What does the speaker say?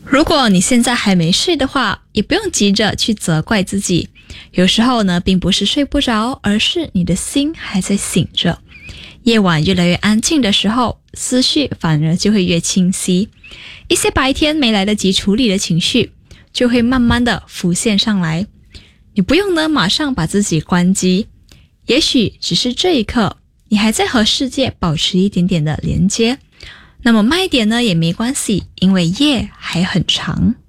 如果你现在还没睡的话，也不用急着去责怪自己。有时候呢，并不是睡不着，而是你的心还在醒着。夜晚越来越安静的时候，思绪反而就会越清晰。一些白天没来得及处理的情绪，就会慢慢的浮现上来。你不用呢马上把自己关机，也许只是这一刻，你还在和世界保持一点点的连接。那么慢一点呢也没关系，因为夜还很长。